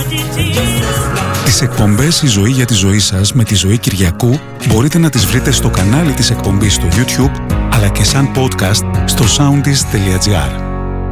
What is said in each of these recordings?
Τις εκπομπές «Η ζωή για τη ζωή σας» με τη Ζωή Κυριακού μπορείτε να τις βρείτε στο κανάλι της εκπομπής στο YouTube, αλλά και σαν podcast στο soundis.gr.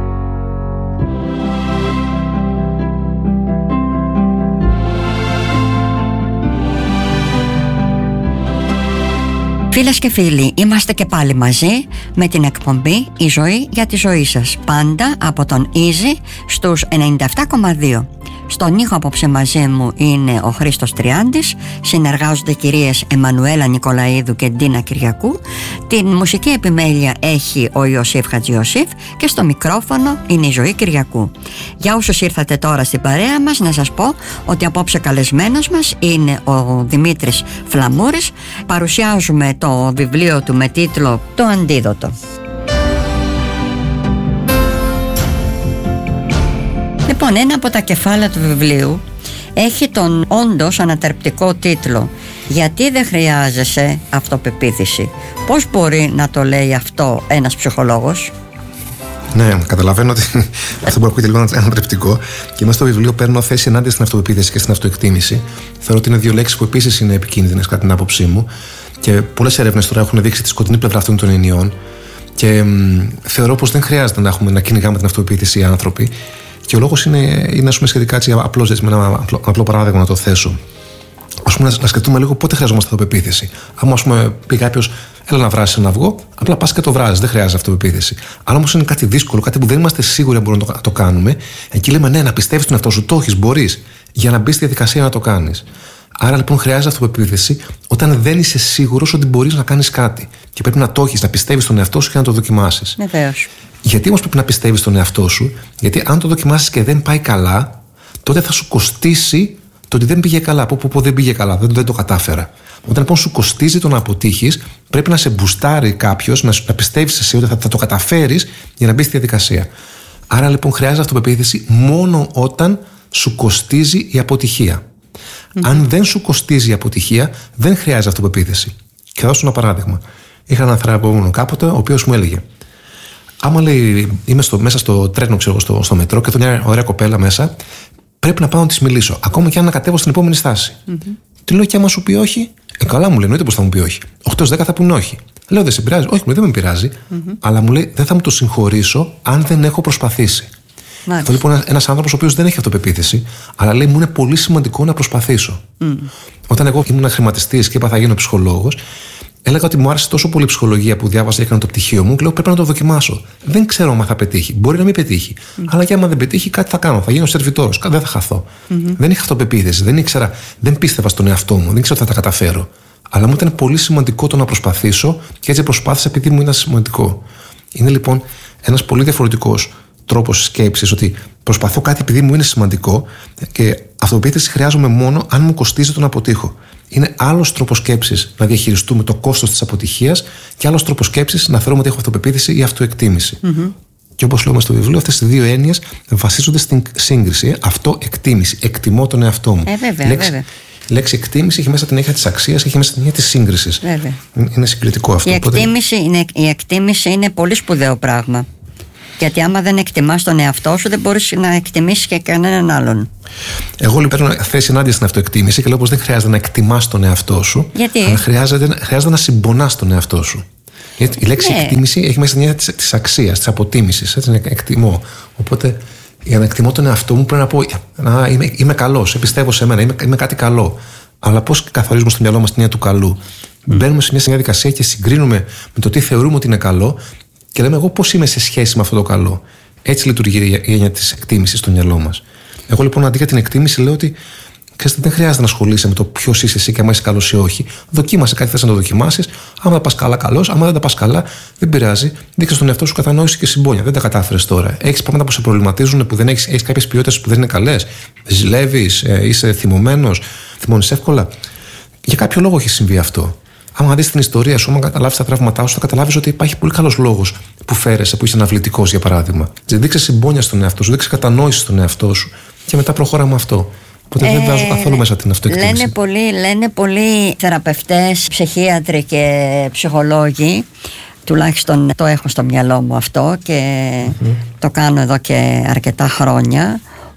Φίλες και φίλοι, είμαστε και πάλι μαζί με την εκπομπή «Η ζωή για τη ζωή σας», πάντα από τον Easy στους 97,2. Στον ήχο απόψε μαζί μου είναι ο Χρήστος Τριάντης, συνεργάζονται οι κυρίες Εμμανουέλα Νικολαίδου και Ντίνα Κυριακού, την μουσική επιμέλεια έχει ο Ιωσήφ Χατζιωσήφ και στο μικρόφωνο είναι η Ζωή Κυριακού. Για όσους ήρθατε τώρα στην παρέα μας, να σας πω ότι απόψε καλεσμένος μας είναι ο Δημήτρης Φλαμούρης. Παρουσιάζουμε το βιβλίο του με τίτλο «Το Αντίδοτο». Λοιπόν, ένα από τα κεφάλαια του βιβλίου έχει τον όντως ανατρεπτικό τίτλο «Γιατί δεν χρειάζεσαι αυτοπεποίθηση». Πώς μπορεί να το λέει αυτό ένας ψυχολόγος? Ναι, καταλαβαίνω ότι αυτό μπορεί να ακούγεται λίγο ανατρεπτικό, και μέσα στο βιβλίο παίρνω θέση ενάντια στην αυτοπεποίθηση και στην αυτοεκτίμηση. Θεωρώ ότι είναι δύο λέξεις που επίσης είναι επικίνδυνες κατά την άποψή μου, και πολλές έρευνες τώρα έχουν δείξει τη σκοτεινή πλευρά αυτών των ενιών. Και θεωρώ πως δεν χρειάζεται να κυνηγάμε την αυτοπεποίθηση οι άνθρωποι. Και ο λόγος είναι ας πούμε, σχετικά έτσι, απλώς με ένα απλό παράδειγμα να το θέσω. Ας πούμε, να σκεφτούμε λίγο πότε χρειαζόμαστε αυτοπεποίθηση. Αν ας πούμε, πει κάποιος, έλα να βράσεις ένα αυγό, απλά πας και το βράζεις, δεν χρειάζεται αυτοπεποίθηση. Αν όμως είναι κάτι δύσκολο, κάτι που δεν είμαστε σίγουροι αν μπορούμε να το κάνουμε, εκεί λέμε ναι, να πιστεύεις τον εαυτό σου, το έχεις, μπορείς, για να μπεις στη διαδικασία να το κάνεις. Άρα λοιπόν χρειάζεται αυτοπεποίθηση όταν δεν είσαι σίγουρος ότι μπορείς να κάνεις κάτι. Και πρέπει να το έχεις, να πιστεύεις τον εαυτό σου και να το δοκιμάσεις. Βεβαίως. Γιατί όμως πρέπει να πιστεύεις τον εαυτό σου? Γιατί αν το δοκιμάσεις και δεν πάει καλά, τότε θα σου κοστίσει το ότι δεν πήγε καλά. Πω δεν πήγε καλά, δεν το κατάφερα. Όταν λοιπόν σου κοστίζει το να αποτύχεις, πρέπει να σε μπουστάρει κάποιος, να πιστεύεις εσύ ότι θα το καταφέρεις για να μπεις στη διαδικασία. Άρα λοιπόν χρειάζεται αυτοπεποίθηση μόνο όταν σου κοστίζει η αποτυχία. Αν δεν σου κοστίζει η αποτυχία, δεν χρειάζεται αυτοπεποίθηση. Και θα δώσω ένα παράδειγμα. Είχα έναν θεραπευόμενο κάποτε, ο οποίος μου έλεγε: άμα λέει, είμαι μέσα στο τρένο, ξέρω, στο μετρό, και εδώ μια ωραία κοπέλα μέσα, πρέπει να πάω να της μιλήσω, ακόμα και αν ανακατεύω στην επόμενη στάση. Τι λέω, και άμα σου πει όχι? Καλά, μου λέει, εννοείται πως θα μου πει όχι. 8-10 θα πούνε όχι. Λέω, δεν σε πειράζει? Όχι, μου λέει, δεν με πειράζει. Αλλά μου λέει, δεν θα μου το συγχωρήσω αν δεν έχω προσπαθήσει. Αυτό λοιπόν είναι ένας άνθρωπος ο οποίος δεν έχει αυτοπεποίθηση, αλλά λέει, μου είναι πολύ σημαντικό να προσπαθήσω. Όταν εγώ ήμουν χρηματιστής και είπα θα γίνω ψυχολόγος, έλεγα ότι μου άρεσε τόσο πολύ η ψυχολογία που διάβασα και έκανα το πτυχίο μου. Λέω, πρέπει να το δοκιμάσω. Δεν ξέρω αν θα πετύχει. Μπορεί να μην πετύχει. Αλλά και άμα δεν πετύχει, κάτι θα κάνω. Θα γίνω σερβιτόρος. Δεν θα χαθώ. Δεν είχα αυτοπεποίθηση. Δεν πίστευα στον εαυτό μου. Δεν ξέρω ότι θα τα καταφέρω. Αλλά μου ήταν πολύ σημαντικό το να προσπαθήσω, και έτσι προσπάθησα επειδή μου ήταν σημαντικό. Είναι λοιπόν ένας πολύ διαφορετικός τρόπος σκέψης, ότι προσπαθώ κάτι επειδή μου είναι σημαντικό, και αυτοπεποίθηση χρειάζομαι μόνο αν μου κοστίζει το να αποτύχω. Είναι άλλος τρόπος σκέψης να διαχειριστούμε το κόστος της αποτυχίας, και άλλος τρόπος σκέψης να θεωρούμε ότι έχω αυτοπεποίθηση ή αυτοεκτίμηση. Και όπως λέμε στο βιβλίο, αυτές οι δύο έννοιες βασίζονται στην σύγκριση. Αυτοεκτίμηση. Εκτιμώ τον εαυτό μου. Βέβαια. Η λέξη εκτίμηση έχει μέσα την έννοια της αξίας, έχει μέσα την έννοια της σύγκρισης. Είναι συγκριτικό αυτό. Η εκτίμηση είναι πολύ σπουδαίο πράγμα. Γιατί άμα δεν εκτιμάς τον εαυτό σου, δεν μπορείς να εκτιμήσεις και κανέναν άλλον. Εγώ λοιπόν παίρνω θέση ενάντια στην αυτοεκτίμηση και λέω πως δεν χρειάζεται να εκτιμάς τον εαυτό σου. Γιατί? Αλλά χρειάζεται να συμπονάς τον εαυτό σου. Γιατί η λέξη εκτίμηση έχει μέσα την έννοια της αξίας, της αποτίμησης. Έτσι, να εκτιμώ. Οπότε για να εκτιμώ τον εαυτό μου πρέπει να πω είμαι καλός, πιστεύω σε μένα, είμαι κάτι καλό. Αλλά πώς καθορίζουμε στο μυαλό μας την έννοια του καλού? Μπαίνουμε σε μια διαδικασία και συγκρίνουμε με το τι θεωρούμε ότι είναι καλό. Και λέμε, εγώ πώς είμαι σε σχέση με αυτό το καλό. Έτσι λειτουργεί η έννοια της εκτίμησης στο μυαλό μας. Εγώ λοιπόν αντί για την εκτίμηση λέω ότι δεν χρειάζεται να ασχολείσαι με το ποιος είσαι εσύ και αν είσαι καλός ή όχι. Δοκίμασε κάτι, θες να το δοκιμάσεις. Άμα δεν πας καλά, καλός. Άμα δεν τα πας καλά, δεν πειράζει. Δείξε στον εαυτό σου κατανόηση και συμπόνια. Δεν τα κατάφερες τώρα. Έχεις πράγματα που σε προβληματίζουν, που δεν έχεις κάποιες ποιότητες που δεν είναι καλές. Ζηλεύεις, είσαι θυμωμένος, θυμώνεις εύκολα. Για κάποιο λόγο έχει συμβεί αυτό. Άμα δεις την ιστορία σου, άμα καταλάβεις τα τραύματά σου, θα καταλάβεις ότι υπάρχει πολύ καλός λόγος που φέρεσαι, που είσαι αναβλητικός για παράδειγμα. Δείξε συμπόνια στον εαυτό σου, δείξε κατανόηση στον εαυτό σου και μετά προχώρα με αυτό. Οπότε δεν βάζω καθόλου μέσα την αυτοεκτίμηση. Λένε πολλοί θεραπευτές, ψυχίατροι και ψυχολόγοι, τουλάχιστον το έχω στο μυαλό μου αυτό και το κάνω εδώ και αρκετά χρόνια,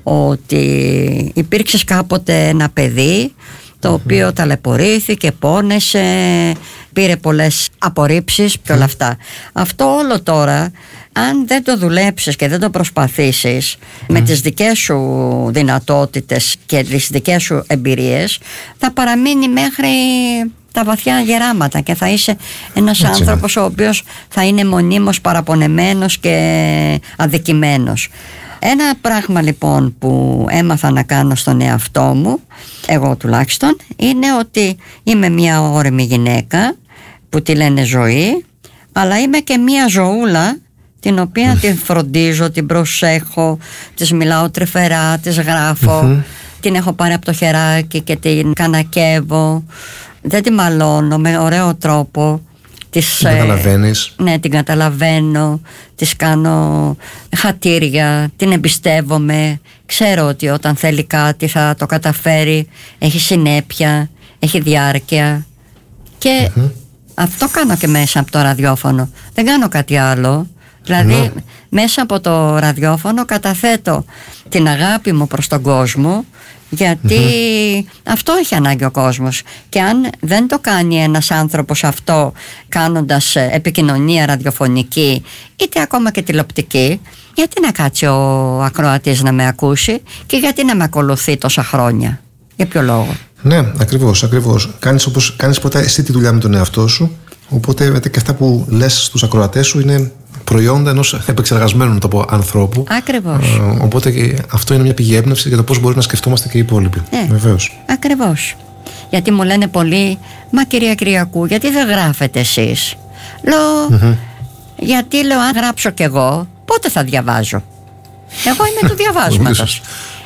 ότι υπήρξες κάποτε ένα παιδί το οποίο ταλαιπωρήθηκε, πόνεσε, πήρε πολλές απορρίψεις και όλα αυτά. Αυτό όλο τώρα, αν δεν το δουλέψεις και δεν το προσπαθήσεις με τις δικές σου δυνατότητες και τις δικές σου εμπειρίες, θα παραμείνει μέχρι τα βαθιά γεράματα και θα είσαι ένας άνθρωπος ο οποίος θα είναι μονίμως παραπονεμένος και αδικημένος. Ένα πράγμα λοιπόν που έμαθα να κάνω στον εαυτό μου, εγώ τουλάχιστον, είναι ότι είμαι μια όρημη γυναίκα που τη λένε ζωή, αλλά είμαι και μια ζωούλα την οποία την φροντίζω, την προσέχω, της μιλάω τρυφερά, της γράφω, την έχω πάρει από το χεράκι και την κανακεύω, δεν τη μαλώνω, με ωραίο τρόπο. Την καταλαβαίνεις. Ναι, την καταλαβαίνω, της κάνω χατήρια, την εμπιστεύομαι, ξέρω ότι όταν θέλει κάτι θα το καταφέρει, έχει συνέπεια, έχει διάρκεια και αυτό κάνω και μέσα από το ραδιόφωνο, δεν κάνω κάτι άλλο. Δηλαδή μέσα από το ραδιόφωνο καταθέτω την αγάπη μου προς τον κόσμο, γιατί αυτό έχει ανάγκη ο κόσμος, και αν δεν το κάνει ένας άνθρωπος αυτό κάνοντας επικοινωνία ραδιοφωνική είτε ακόμα και τηλεοπτική, γιατί να κάτσει ο ακροατής να με ακούσει και γιατί να με ακολουθεί τόσα χρόνια, για ποιο λόγο? Ναι, ακριβώς. Κάνεις πρώτα εσύ τη δουλειά με τον εαυτό σου, οπότε και αυτά που λες στους ακροατές σου είναι προϊόντα ενός επεξεργασμένου, να το πω, ανθρώπου. Ακριβώς. Οπότε και αυτό είναι μια πηγή έμπνευση για το πώς μπορεί να σκεφτόμαστε και οι υπόλοιποι. Βεβαίως. Ακριβώς. Γιατί μου λένε πολλοί, μα κυρία Κυριακού, γιατί δεν γράφετε εσείς? Λέω, γιατί λέω, αν γράψω κι εγώ, πότε θα διαβάζω? Εγώ είμαι του διαβάσματος.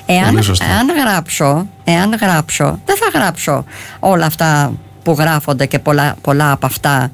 Εάν γράψω, δεν θα γράψω όλα αυτά που γράφονται, και πολλά από αυτά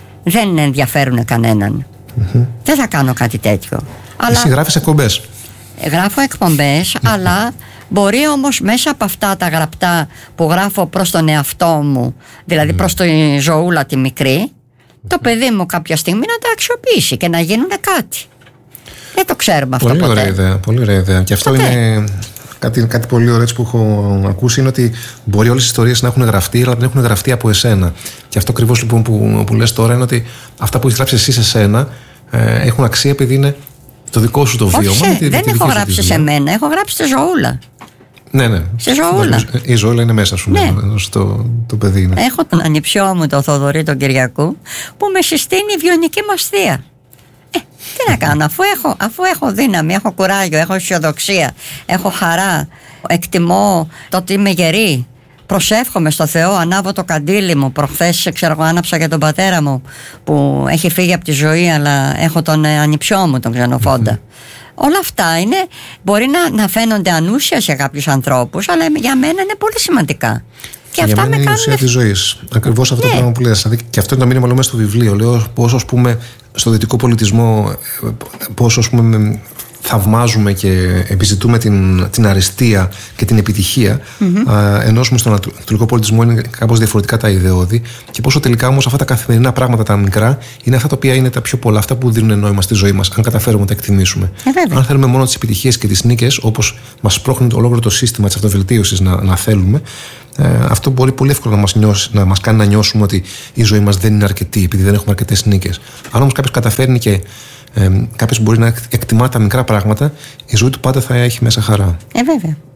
δεν ενδιαφέρουν κανέναν. Δεν θα κάνω κάτι τέτοιο. Εσύ γράφεις εκπομπές. Γράφω εκπομπές, αλλά μπορεί όμως μέσα από αυτά τα γραπτά που γράφω προς τον εαυτό μου, δηλαδή προς τη ζωούλα τη μικρή, το παιδί μου κάποια στιγμή να τα αξιοποιήσει και να γίνουν κάτι. Δεν το ξέρουμε αυτό ποτέ. Πολύ ωραία ιδέα. Και αυτό είναι κάτι πολύ ωραίο που έχω ακούσει, είναι ότι μπορεί όλες οι ιστορίες να έχουν γραφτεί, αλλά δεν έχουν γραφτεί από εσένα. Και αυτό ακριβώς λοιπόν που λες τώρα είναι ότι αυτά που έχεις γράψει εσύ σε σένα έχουν αξία επειδή είναι το δικό σου το βίωμα. Δεν έχω γράψει σε μένα, έχω γράψει στη ζωούλα. Ναι. Σε ζωούλα. Η ζωούλα είναι μέσα σου, ναι. Το παιδί είναι. Έχω τον ανιψιό μου, τον Θοδωρή τον Κυριακού, που με συστήνει η βιονική μας θεία. Τι να κάνω, αφού έχω δύναμη, έχω κουράγιο, έχω αισιοδοξία, έχω χαρά, εκτιμώ το ότι είμαι γερή, προσεύχομαι στο Θεό, ανάβω το καντήλι μου. Προχθές άναψα για τον πατέρα μου που έχει φύγει από τη ζωή, αλλά έχω τον ανιψιό μου, τον Ξενοφόντα. Όλα αυτά μπορεί να φαίνονται ανούσια σε κάποιους ανθρώπους, αλλά για μένα είναι πολύ σημαντικά. Και αυτά για μένα είναι η ουσία της ζωής. Ακριβώς αυτό το πράγμα που λες. Δηλαδή, και αυτό είναι το μήνυμα μέσα στο βιβλίο. Λέω πόσο, ας πούμε, στο δυτικό πολιτισμό, πόσο, ας πούμε, θαυμάζουμε και επιζητούμε την αριστεία και την επιτυχία, ενώ στον ανατολικό πολιτισμό είναι κάπως διαφορετικά τα ιδεώδη, και πόσο τελικά όμως αυτά τα καθημερινά πράγματα, τα μικρά, είναι αυτά τα οποία είναι τα πιο πολλά, αυτά που δίνουν νόημα στη ζωή μας, αν καταφέρουμε να τα εκτιμήσουμε. Αν θέλουμε μόνο τις επιτυχίες και τις νίκες, όπως μας πρόχνει ολόκληρο το σύστημα της αυτοβελτίωσης να θέλουμε, αυτό μπορεί πολύ εύκολα να μας κάνει να νιώσουμε ότι η ζωή μας δεν είναι αρκετή, επειδή δεν έχουμε αρκετές νίκες. Αν όμως κάποιος καταφέρνει και κάποιος μπορεί να εκτιμά τα μικρά πράγματα, η ζωή του πάντα θα έχει μέσα χαρά. Βέβαια.